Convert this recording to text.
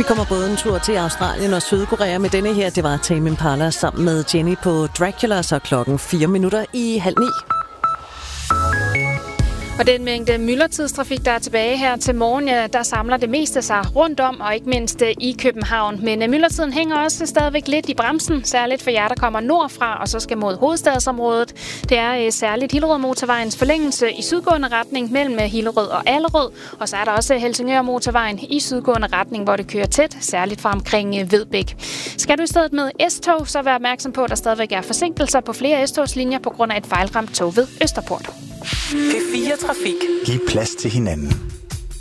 Vi kommer både en tur til Australien og Sydkorea med denne her. Det var Tame Impala sammen med Jenny på Dracula, så 8:04. Og den mængde myldretidstrafik, der er tilbage her til morgen, ja, der samler det meste sig rundt om, og ikke mindst i København. Men myldretiden hænger også stadigvæk lidt i bremsen, særligt for jer, der kommer nordfra og så skal mod hovedstadsområdet. Det er særligt Hillerød-motorvejens forlængelse i sydgående retning mellem Hillerød og Allerød. Og så er der også Helsingør-motorvejen i sydgående retning, hvor det kører tæt, særligt fra omkring Vedbæk. Skal du i stedet med S-tog, så vær opmærksom på, at der stadigvæk er forsinkelser på flere S-togslinjer på grund af et fejlramt tog ved Østerport. P4 Trafik. Giv plads til hinanden.